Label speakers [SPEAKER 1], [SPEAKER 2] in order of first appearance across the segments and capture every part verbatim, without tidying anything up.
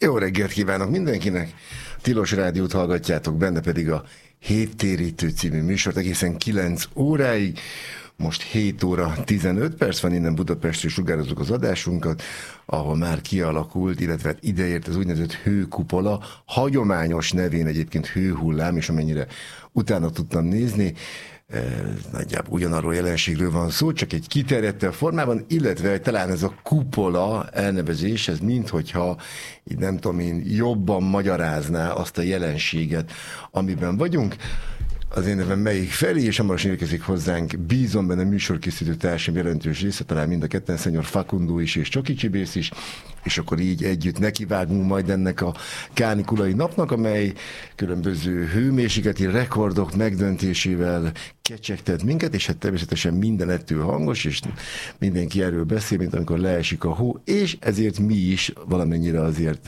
[SPEAKER 1] Jó reggelt kívánok mindenkinek! Tilos Rádiót hallgatjátok, benne pedig a Héttérítő című műsort egészen kilenc óráig. Most hét óra tizenöt perc van, innen Budapestről sugározzuk az adásunkat, ahol már kialakult, illetve ideért az úgynevezett hőkupola, hagyományos nevén egyébként hőhullám, és amennyire utána tudtam nézni, nagyjából ugyanarról jelenségről van szó, csak egy kiterjedtebb formában, illetve talán ez a kupola elnevezés, ez minthogyha, így nem tudom én, jobban magyarázná azt a jelenséget, amiben vagyunk. Az én nevem Melyik Feri, és hamarosan érkezik hozzánk, bízom benne műsorkészítő társam jelentős része, talán mind a ketten, Szenyor Facundo is és Csoki Csibész is, és akkor így együtt nekivágunk majd ennek a kánikulai napnak, amely különböző hőmérsékleti rekordok megdöntésével kecsegtet minket, és hát természetesen minden ettől hangos, és mindenki erről beszél, mint amikor leesik a hó, és ezért mi is valamennyire azért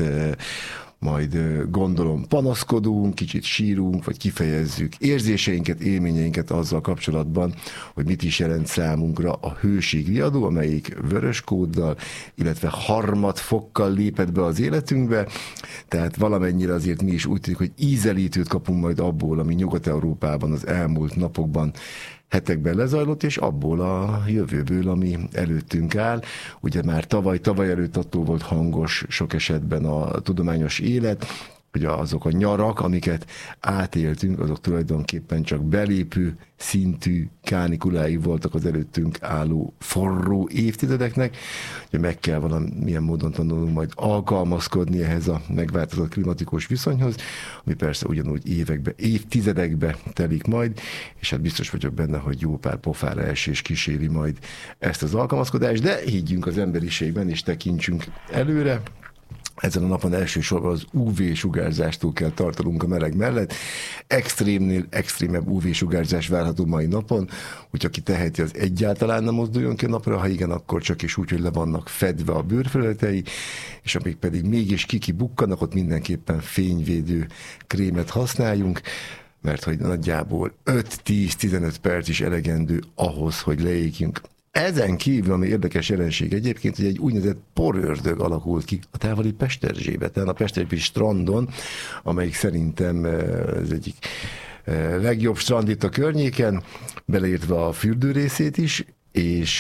[SPEAKER 1] majd gondolom panaszkodunk, kicsit sírunk, vagy kifejezzük érzéseinket, élményeinket azzal kapcsolatban, hogy mit is jelent számunkra a hőségriadó, amelyik vörös kóddal, illetve harmad fokkal lépett be az életünkbe, tehát valamennyire azért mi is úgy tűnik, hogy ízelítőt kapunk majd abból, ami Nyugat-Európában az elmúlt napokban hetekben lezajlott, és abból a jövőből, ami előttünk áll. Ugye már tavaly, tavaly előtt attól volt hangos sok esetben a tudományos élet, hogy azok a nyarak, amiket átéltünk, azok tulajdonképpen csak belépő szintű kánikulái voltak az előttünk álló forró évtizedeknek, hogy meg kell valamilyen módon tanulnunk majd alkalmazkodni ehhez a megváltozott klimatikus viszonyhoz, ami persze ugyanúgy évekbe, évtizedekbe telik majd, és hát biztos vagyok benne, hogy jó pár pofára esés kíséri majd ezt az alkalmazkodást, de higgyünk az emberiségben, és tekintsünk előre. Ezen a napon elsősorban az ú vé-sugárzástól kell tartanunk a meleg mellett. Extrémnél extrémebb ú vé-sugárzás várható mai napon, hogy aki teheti, az egyáltalán nem mozduljon ki a napra, ha igen, akkor csak is úgy, hogy le vannak fedve a bőrfelületei, és amíg pedig mégis kiki bukkanak, ott mindenképpen fényvédő krémet használjunk, mert hogy nagyjából öt-tíz-tizenöt perc is elegendő ahhoz, hogy leégjünk. Ezen kívül, ami érdekes jelenség egyébként, hogy egy úgynevezett porördög alakult ki a távoli Pesterzsébeten, a Pesterzsébeti strandon, amelyik szerintem az egyik legjobb strand itt a környéken, beleértve a fürdő részét is, és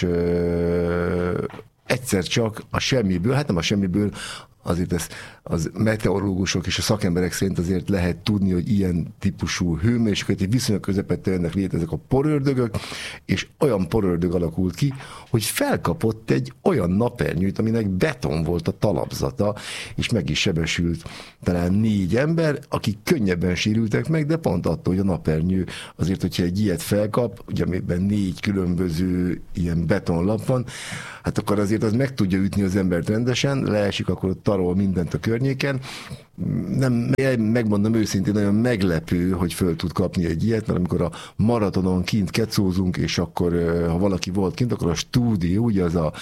[SPEAKER 1] ö, egyszer csak a semmiből, hát nem a semmiből, azért ez az meteorológusok és a szakemberek szerint azért lehet tudni, hogy ilyen típusú hőmérsékleti viszonyok közepette jönnek létre ezek a porördögök, és olyan porördög alakult ki, hogy felkapott egy olyan napernyőt, aminek beton volt a talapzata, és meg is sebesült talán négy ember, akik könnyebben sérültek meg, de pont attól, hogy a napernyő azért, hogyha egy ilyet felkap, ugye amiben négy különböző ilyen betonlap van, hát akkor azért az meg tudja ütni az embert rendesen, leesik, akkor tarol mindent a környéken. Nem, megmondom őszintén, nagyon meglepő, hogy föl tud kapni egy ilyet, mert amikor a maratonon kint kecózunk, és akkor, ha valaki volt kint, akkor a stúdió, ugye az a,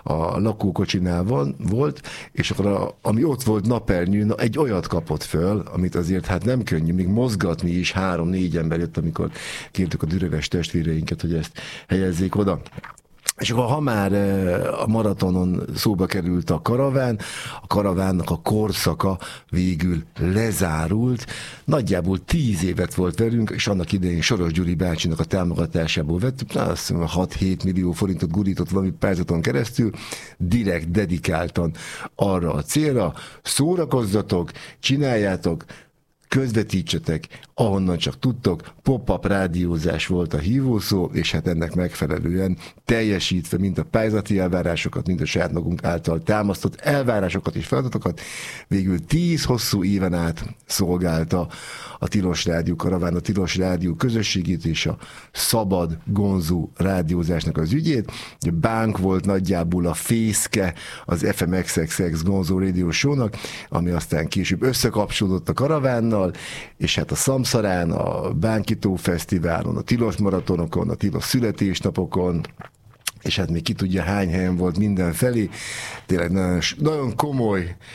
[SPEAKER 1] a lakókocsinál van, volt, és akkor a, ami ott volt napernyő, na, egy olyat kapott föl, amit azért hát nem könnyű, még mozgatni is három-négy ember jött, amikor kértük a düreves testvéreinket, hogy ezt helyezzék oda. És akkor ha már a maratonon szóba került a karaván, a karavánnak a korszaka végül lezárult. Nagyjából tíz évet volt velünk, és annak idején Soros Gyuri bácsinak a támogatásából vettük, na, azt hiszem hat-hét millió forintot gurított valami pályázaton keresztül, direkt dedikáltan arra a célra. Szórakozzatok, csináljátok, közvetítsetek, ahonnan csak tudtok, pop-up rádiózás volt a hívószó, és hát ennek megfelelően teljesítve mind a pályázati elvárásokat, mind a saját magunk által támasztott elvárásokat és feladatokat, végül tíz hosszú éven át szolgálta a Tilos Rádió karaván, a Tilos Rádió közösségét és a szabad, gonzó rádiózásnak az ügyét. Bánk volt nagyjából a fészke az ef em iksz iksz iksz Gonzó Radio Show-nak, ami aztán később összekapcsolódott a karavánnal, és hát a Szamszarán, a Bánkító Fesztiválon, a Tilos Maratonokon, a Tilos születésnapokon, és hát még ki tudja hány helyen volt mindenfelé. Tényleg nagyon, nagyon komoly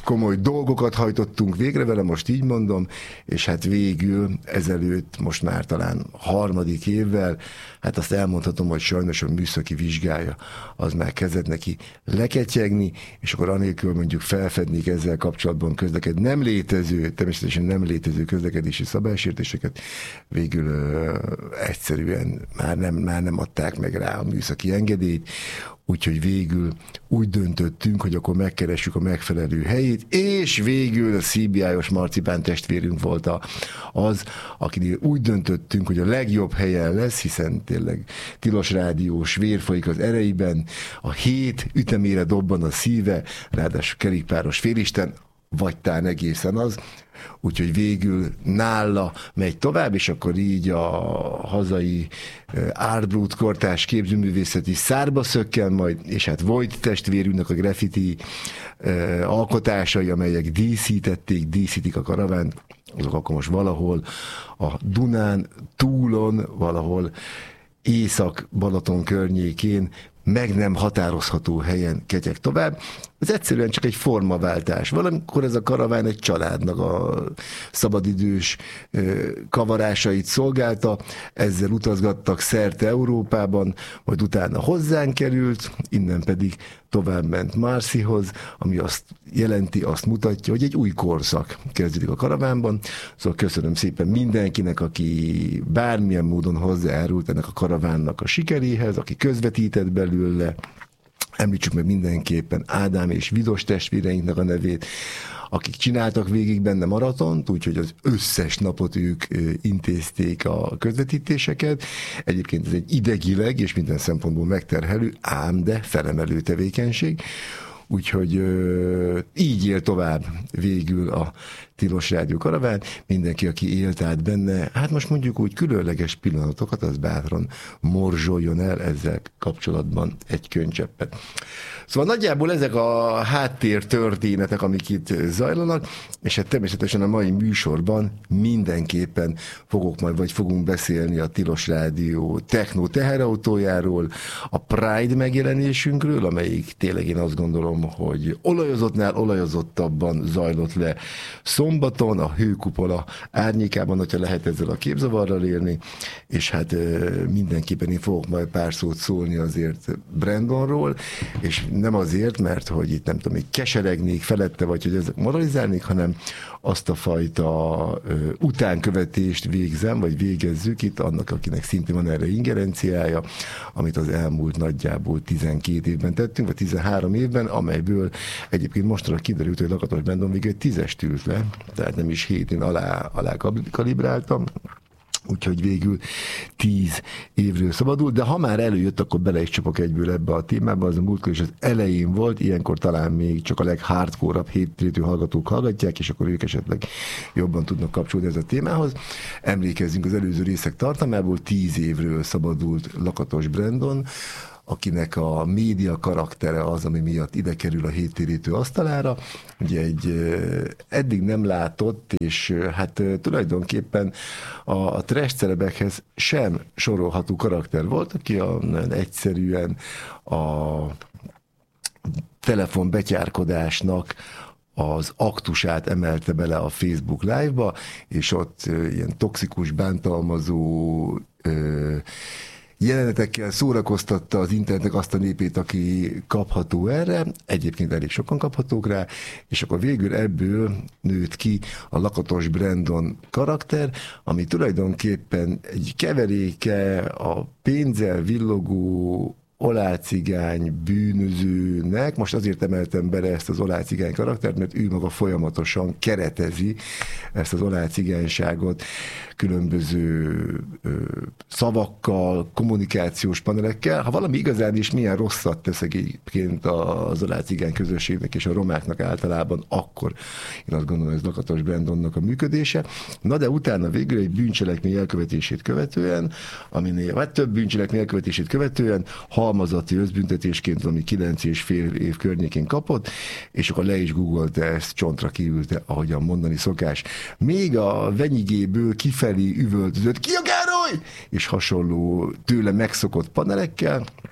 [SPEAKER 1] komoly dolgokat hajtottunk végre vele, most így mondom, és hát végül ezelőtt, most már talán harmadik évvel, hát azt elmondhatom, hogy sajnos a műszaki vizsgája az már kezdett neki leketyegni, és akkor anélkül mondjuk felfednék ezzel kapcsolatban közleked nem létező, természetesen nem létező közlekedési szabálysértéseket, végül ö, egyszerűen már nem, már nem adták meg rá a műszaki engedélyt, úgyhogy végül úgy döntöttünk, hogy akkor megkeressük a megfelelő helyét, és végül a cé bé í-os marcipán testvérünk volt a, az, akinél úgy döntöttünk, hogy a legjobb helyen lesz, hiszen tényleg Tilos Rádiós vér folyik az ereiben, a hét ütemére dobban a szíve, ráadásul kerékpáros félisten, vagy tán egészen az, úgyhogy végül nála megy tovább, és akkor így a hazai Art kortárs képzőművészeti szárba szökken majd, és hát Vojt testvérünknek a graffiti uh, alkotásai, amelyek díszítették, díszítik a karavánt, azok akkor most valahol a Dunán túlon, valahol Észak-Balaton környékén meg nem határozható helyen ketyeg tovább. Ez egyszerűen csak egy formaváltás. Valamikor ez a karaván egy családnak a szabadidős kavarásait szolgálta, ezzel utazgattak szerte Európában, majd utána hozzánk került, innen pedig továbbment Marcihoz, ami azt jelenti, azt mutatja, hogy egy új korszak kezdődik a karavánban. Szóval köszönöm szépen mindenkinek, aki bármilyen módon hozzájárult ennek a karavánnak a sikeréhez, aki közvetített belőle. Említsük meg mindenképpen Ádám és Vidos testvéreinknek a nevét, akik csináltak végig benne maratont, úgyhogy az összes napot ők intézték a közvetítéseket. Egyébként ez egy idegileg és minden szempontból megterhelő, ám de felemelő tevékenység. Úgyhogy így él tovább végül a Tilos Rádió karaván. Mindenki, aki élt át benne, hát most mondjuk úgy különleges pillanatokat, az bátran morzsoljon el ezzel kapcsolatban egy könycseppet. Szóval nagyjából ezek a háttér történetek, amik itt zajlanak, és hát természetesen a mai műsorban mindenképpen fogok majd, vagy fogunk beszélni a Tilos Rádió techno teherautójáról, a Pride megjelenésünkről, amelyik tényleg én azt gondolom, hogy olajozottnál olajozottabban zajlott le szombaton, a Hőkupola árnyékában, hogyha lehet ezzel a képzavarral élni, és hát mindenképpen én fogok majd pár szót szólni azért Brandonról, és nem azért, mert hogy itt nem tudom, még keseregnék felette, vagy hogy ezek moralizálnék, hanem azt a fajta ö, utánkövetést végzem, vagy végezzük itt annak, akinek szintén van erre ingerenciája, amit az elmúlt nagyjából tizenkét évben tettünk, vagy tizenhárom évben, amelyből egyébként mostanra kiderült, hogy Lakatos Brandon végül tízest ült le, tehát nem is hétén alá, alá kalibráltam, úgyhogy végül tíz évről szabadult, de ha már előjött, akkor bele is csapok egyből ebbe a témába, az a múltkor is az elején volt, ilyenkor talán még csak a leghardcore-abb hétrétű hallgatók hallgatják, és akkor ők esetleg jobban tudnak kapcsolódni ez a témához. Emlékezzünk az előző részek tartalmából, tíz évről szabadult Lakatos Brandon, akinek a média karaktere az, ami miatt ide kerül a héttérítő asztalára. Ugye egy eddig nem látott, és hát tulajdonképpen a, a trash celebekhez sem sorolható karakter volt, aki a, egyszerűen a telefonbetyárkodásnak az aktusát emelte bele a Facebook Live-ba, és ott ilyen toxikus, bántalmazó jelenetekkel szórakoztatta az internetnek azt a népét, aki kapható erre, egyébként elég sokan kaphatók rá, és akkor végül ebből nőtt ki a Lakatos Brandon karakter, ami tulajdonképpen egy keveréke a pénzzel villogó olácigány bűnözőnek, most azért emeltem bele ezt az olácigány karaktert, mert ő maga folyamatosan keretezi ezt az olácigányságot különböző ö, szavakkal, kommunikációs panelekkel. Ha valami igazán is milyen rosszat tesz egyébként az olácigány közösségnek és a romáknak általában, akkor én azt gondolom, ez Lakatos Brandonnak a működése. Na de utána végül egy bűncselekmény elkövetését követően, aminél, vagy több bűncselekmény elkövetését követően halmazati összbüntetésként valami kilenc és fél év környékén kapott, és akkor le is googolta ezt, csontra kiülte, ahogyan mondani szokás. Még a venyigéből kifelé üvöltözött, ki a Gároly? És hasonló tőle megszokott panelekkel,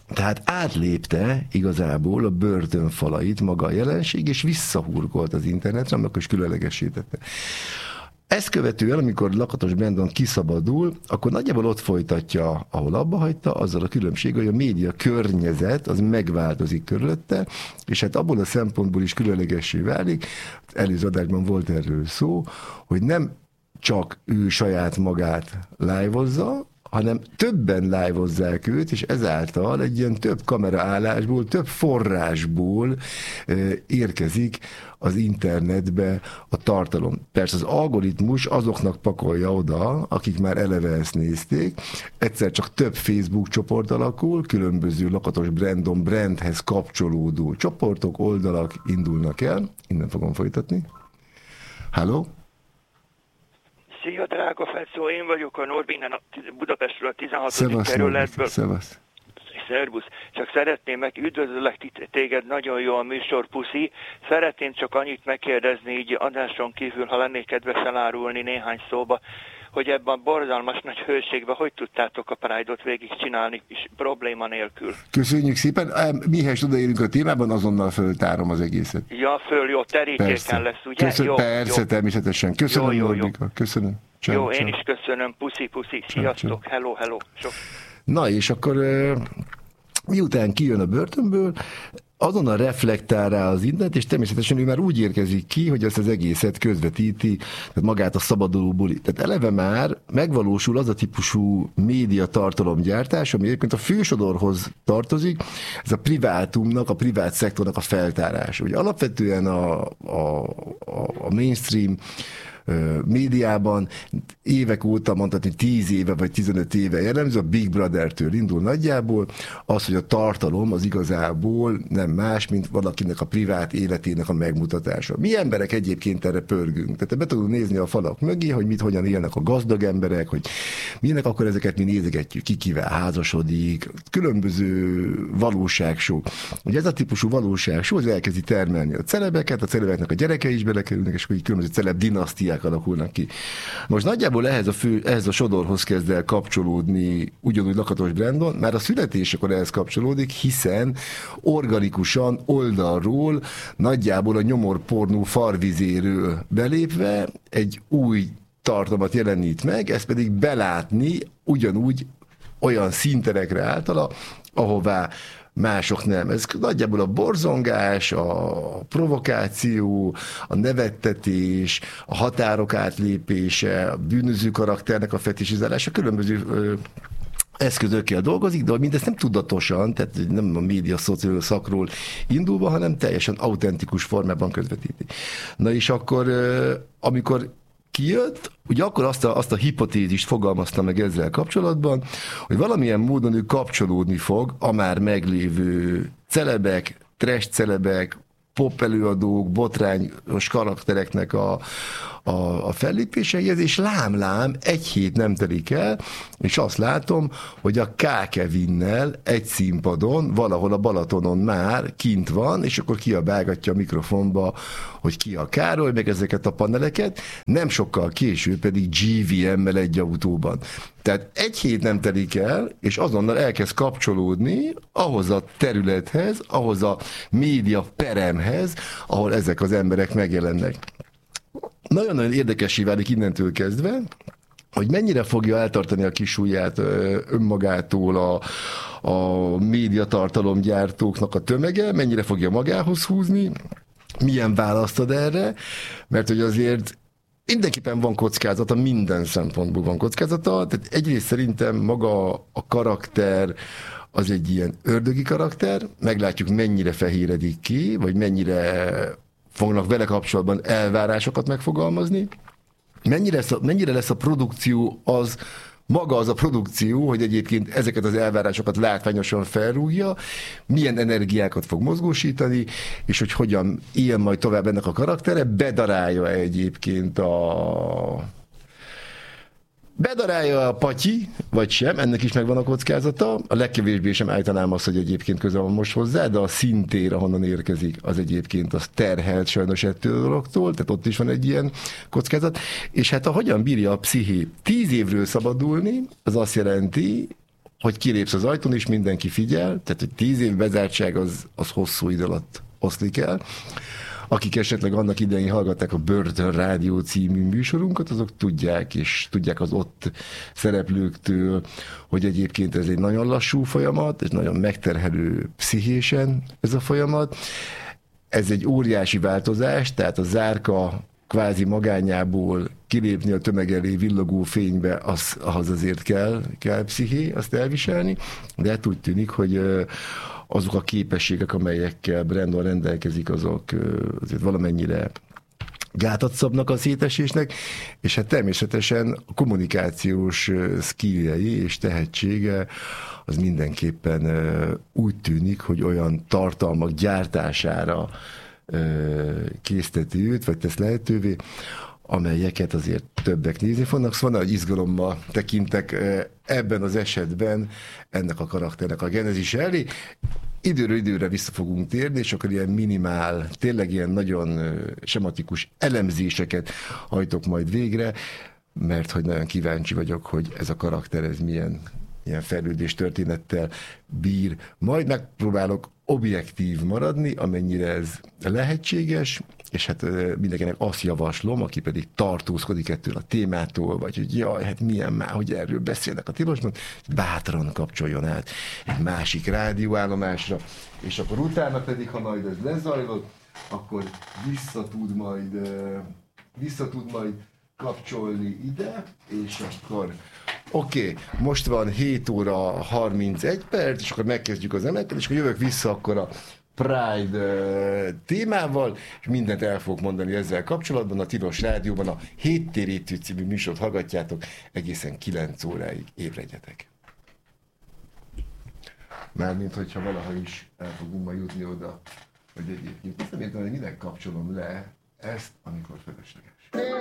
[SPEAKER 1] Tehát átlépte igazából a börtön falait maga a jelenség, és visszahurkolt az internetre, amikor is különlegesítette. Ezt követően, amikor Lakatos Brandon kiszabadul, akkor nagyjából ott folytatja, ahol abba hagyta, azzal a különbség, hogy a média környezet az megváltozik körülötte, és hát abból a szempontból is különlegessé válik, előző adásban volt erről szó, hogy nem csak ő saját magát live-ozza, hanem többen live-ozzák őt, és ezáltal egy ilyen több kameraállásból, több forrásból érkezik az internetbe a tartalom. Persze az algoritmus azoknak pakolja oda, akik már eleve ezt nézték, egyszer csak több Facebook csoport alakul, különböző Lakatos Brandon brandhez kapcsolódó csoportok, oldalak indulnak el. Innen fogom folytatni. Halló?
[SPEAKER 2] Szia, drága Fecó, én vagyok a Norbinen, a Budapestről a tizenhatodik kerületből.
[SPEAKER 1] Szevasz.
[SPEAKER 2] Szervusz. Csak szeretném meg, üdvözöllek téged, nagyon jó a műsor, puszi. Szeretném csak annyit megkérdezni, így adáson kívül, ha lennék kedves elárulni néhány szóba, hogy ebben a borzalmas nagy hőségben hogy tudtátok a Pride-ot végigcsinálni, és probléma nélkül.
[SPEAKER 1] Köszönjük szépen. Mihez odaérünk a témában, azonnal föltárom az egészet.
[SPEAKER 2] Ja, föl, jó, terítéken persze. Lesz, ugye?
[SPEAKER 1] Köszön, jó,
[SPEAKER 2] persze,
[SPEAKER 1] jó. Természetesen. Köszönöm, jó, jó, Norbika. Jó. Köszönöm. Csá,
[SPEAKER 2] jó,
[SPEAKER 1] csá.
[SPEAKER 2] én is köszönöm. Puszi, puszi. Sziasztok. Csá. Hello, hello. Sok.
[SPEAKER 1] Na, és akkor miután kijön a börtönből, azonnal reflektál rá az internet, és természetesen ő már úgy érkezik ki, hogy ezt az egészet közvetíti, tehát magát a szabaduló buli. Tehát eleve már megvalósul az a típusú média tartalomgyártás, ami egyébként a fősodorhoz tartozik, ez a privátumnak, a privát szektornak a feltárása. Ugye alapvetően a, a, a mainstream médiában évek óta, mondhatni tíz éve vagy tizenöt éve jellemző, a Big Brother-től indul nagyjából, az, hogy a tartalom az igazából nem más, mint valakinek a privát életének a megmutatása. Mi emberek egyébként erre pörgünk. Tehát be tudunk nézni a falak mögé, hogy mit, hogyan élnek a gazdag emberek, hogy milyenek, akkor ezeket mi nézegetjük, ki kivel házasodik, különböző valóságshow. Ugye ez a típusú valóságshow, az elkezdi termelni a celebeket, a celebeknek a gyerekei is belekerülnek, és akkor így különböző celeb dinasztiák alakulnak ki. Most nagyjából ehhez a, fő, ehhez a sodorhoz kezd el kapcsolódni ugyanúgy Lakatos Brandon, már a születésekor ehhez kapcsolódik, hiszen organikusan oldalról nagyjából a nyomorpornó farvizéről belépve egy új tartalmat jelenít meg, ezt pedig belátni ugyanúgy olyan szinterekre általa, ahová mások nem. Ez nagyjából a borzongás, a provokáció, a nevettetés, a határok átlépése, a bűnöző karakternek a fetisizálása, különböző ö, eszközökkel dolgozik, de mindezt nem tudatosan, tehát nem a média szakról indulva, hanem teljesen autentikus formában közvetíti. Na és akkor, ö, amikor kijött, ugye akkor azt a, azt a hipotézist fogalmazta meg ezzel kapcsolatban, hogy valamilyen módon ő kapcsolódni fog a már meglévő celebek, trash celebek, pop előadók, botrányos karaktereknek a, a, a fellépéseihez, és lám-lám, egy hét nem telik el, és azt látom, hogy a K. Kevinnel egy színpadon, valahol a Balatonon már kint van, és akkor kiabálgatja a mikrofonba, hogy ki a Károly, meg ezeket a paneleket, nem sokkal később pedig gé vé em-mel egy autóban. Tehát egy hét nem telik el, és azonnal elkezd kapcsolódni ahhoz a területhez, ahhoz a média peremhez, ahol ezek az emberek megjelennek. Nagyon-nagyon érdekessé válik innentől kezdve, hogy mennyire fogja eltartani a kis ujját önmagától a, a médiatartalomgyártóknak a tömege, mennyire fogja magához húzni, milyen választ ad erre, mert hogy azért mindenképpen van kockázata, minden szempontból van kockázata, tehát egyrészt szerintem maga a karakter az egy ilyen ördögi karakter, meglátjuk mennyire fehéredik ki, vagy mennyire fognak vele kapcsolatban elvárásokat megfogalmazni, mennyire lesz a, mennyire lesz a produkció az, maga az a produkció, hogy egyébként ezeket az elvárásokat látványosan felrúgja, milyen energiákat fog mozgósítani, és hogy hogyan él majd tovább ennek a karaktere, bedarálja egyébként a... Bedarálja a patyi, vagy sem, ennek is megvan a kockázata. A legkevésbé sem állítanám azt, hogy egyébként közel van most hozzá, de a szintér, ahonnan érkezik, az egyébként az terhelt sajnos ettől a dologtól, tehát ott is van egy ilyen kockázat. És hát a hogyan bírja a psziché tíz évről szabadulni, az azt jelenti, hogy kilépsz az ajtón, és mindenki figyel, tehát hogy tíz év bezártság az, az hosszú idő alatt oszlik el. Akik esetleg annak idején hallgatták a Börtön Rádió című műsorunkat, azok tudják, és tudják az ott szereplőktől, hogy egyébként ez egy nagyon lassú folyamat, és nagyon megterhelő pszichésen ez a folyamat. Ez egy óriási változás, tehát a zárka kvázi magányából kilépni a tömeg elé villogó fénybe, az, ahhoz azért kell, kell psziché, azt elviselni, de hát úgy tűnik, hogy azok a képességek, amelyekkel Brandon rendelkezik, azok azért valamennyire gátat szabnak a szétesésnek, és hát természetesen a kommunikációs skilljei és tehetsége az mindenképpen úgy tűnik, hogy olyan tartalmak gyártására készteti őt, vagy tesz lehetővé, amelyeket azért többek nézni fognak. Szóval nagy izgalommal tekintek ebben az esetben ennek a karakternek a genezis elé. Időről időre vissza fogunk térni, és akkor ilyen minimál, tényleg ilyen nagyon sematikus elemzéseket hajtok majd végre, mert hogy nagyon kíváncsi vagyok, hogy ez a karakter, ez milyen, milyen fejlődés történettel bír. Majd megpróbálok objektív maradni, amennyire ez lehetséges, és hát mindenkinek azt javaslom, aki pedig tartózkodik ettől a témától, vagy hogy jaj, hát milyen már, hogy erről beszélnek a tilosban, bátran kapcsoljon át egy másik rádióállomásra, és akkor utána pedig, ha majd ez lezajlott, akkor vissza tud majd, vissza tud majd kapcsolni ide, és akkor oké, okay, most van hét óra harmincegy perc, és akkor megkezdjük az emelkedést, és akkor jövök vissza akkor a Pride témával, és mindent el fogok mondani ezzel kapcsolatban. A Tilos Rádióban a Héttérítő című műsort hallgatjátok, egészen kilenc óráig ébredjetek. Mármint, hogyha valaha is el fogunk majd jutni oda, hogy egyébként azt nem értem, hogy minek kapcsolom le ezt, amikor fölösleges.